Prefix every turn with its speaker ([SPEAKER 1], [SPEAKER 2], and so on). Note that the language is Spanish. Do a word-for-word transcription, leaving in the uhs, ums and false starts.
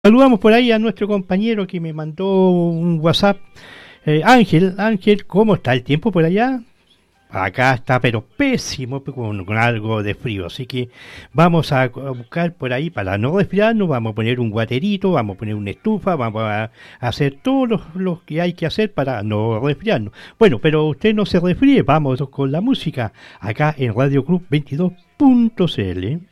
[SPEAKER 1] Saludamos por ahí a nuestro compañero que me mandó un WhatsApp. Eh, Ángel, Ángel, ¿cómo está el tiempo por allá? Acá está, pero pésimo, con, con algo de frío. Así que vamos a, a buscar por ahí para no resfriarnos. Vamos a poner un guaterito, vamos a poner una estufa, vamos a, a hacer todo lo, lo que hay que hacer para no resfriarnos. Bueno, pero usted no se resfríe, vamos con la música acá en Radio Club veintidós punto c l.